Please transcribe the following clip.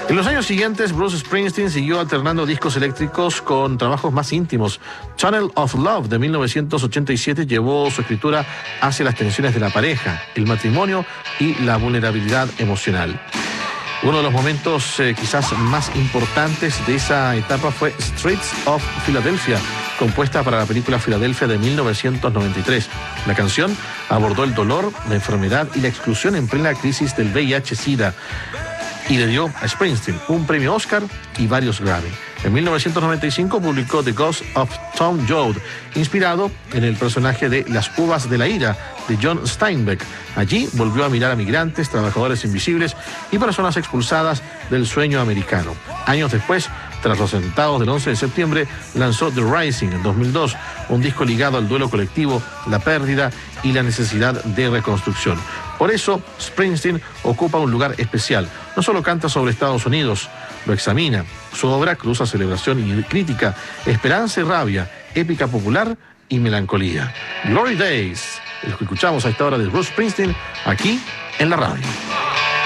En los años siguientes, Bruce Springsteen siguió alternando discos eléctricos con trabajos más íntimos. Channel of Love de 1987 llevó su escritura hacia las tensiones de la pareja, el matrimonio y la vulnerabilidad emocional. Uno de los momentos quizás más importantes de esa etapa fue Streets of Philadelphia, compuesta para la película Filadelfia de 1993. La canción abordó el dolor, la enfermedad y la exclusión en plena crisis del VIH-Sida y le dio a Springsteen un premio Oscar y varios Grammy. En 1995 publicó The Ghost of Tom Joad, inspirado en el personaje de Las Uvas de la Ira de John Steinbeck. Allí volvió a mirar a migrantes, trabajadores invisibles y personas expulsadas del sueño americano. Años después, tras los atentados del 11 de septiembre, lanzó The Rising en 2002, un disco ligado al duelo colectivo, la pérdida y la necesidad de reconstrucción. Por eso, Springsteen ocupa un lugar especial. No solo canta sobre Estados Unidos, lo examina. Su obra cruza celebración y crítica, esperanza y rabia, épica popular y melancolía. Glory Days, el que escuchamos a esta hora de Bruce Springsteen, aquí en la radio.